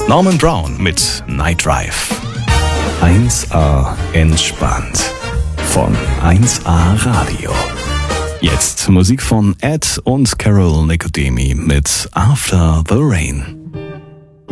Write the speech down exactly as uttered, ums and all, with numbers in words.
Norman Brown mit Night Drive. eins A entspannt von eins A Radio. Jetzt Musik von Ed und Carol Nicodemi mit After the Rain.